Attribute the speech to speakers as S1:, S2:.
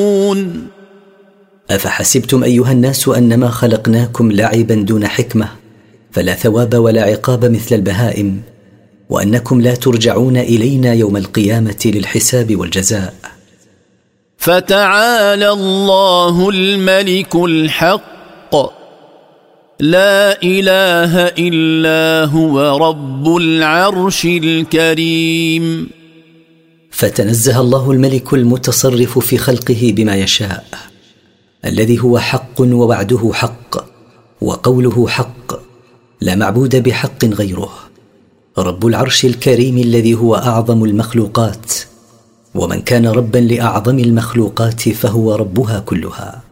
S1: أفحسبتم أيها الناس أنما خلقناكم لعبا دون حكمة فلا ثواب ولا عقاب مثل البهائم، وأنكم لا ترجعون إلينا يوم القيامة للحساب والجزاء.
S2: فتعالى الله الملك الحق لا إله إلا هو رب العرش الكريم.
S1: فتنزه الله الملك المتصرف في خلقه بما يشاء، الذي هو حق ووعده حق وقوله حق، لا معبود بحق غيره، رب العرش الكريم الذي هو أعظم المخلوقات، ومن كان ربا لأعظم المخلوقات فهو ربها كلها.